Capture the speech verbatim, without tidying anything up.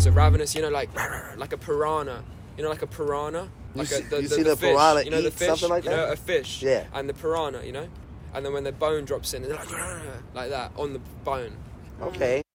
So ravenous, you know, like like a piranha. You know, like a piranha. You Like see, a, the, you the, see the, the fish. piranha You know, the eat fish. something like you that? know, a fish. Yeah. And the piranha, you know, and then when the bone drops in, they're like like that on the bone. Okay.